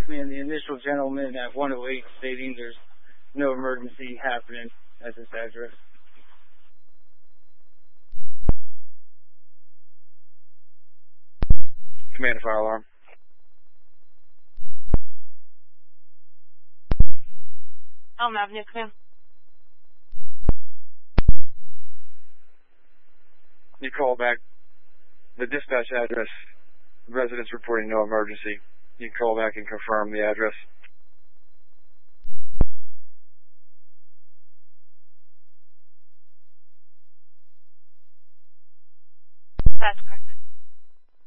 command the initial gentleman at 108 stating there's no emergency happening at this address. Command fire alarm. Elm Avenue, command. You call back the dispatch address. Residents reporting no emergency. You call back and confirm the address. That's correct.